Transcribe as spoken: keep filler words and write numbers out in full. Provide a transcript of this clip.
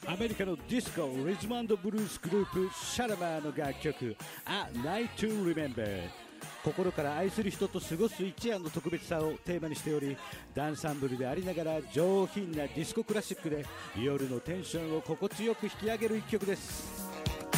アメリカのディスコリズム&ブルースグループシャラマーの楽曲 A Night to Remember。 心から愛する人と過ごす一夜の特別さをテーマにしており、ダンサンブルでありながら上品なディスコクラシックで夜のテンションを心地よく引き上げる一曲です。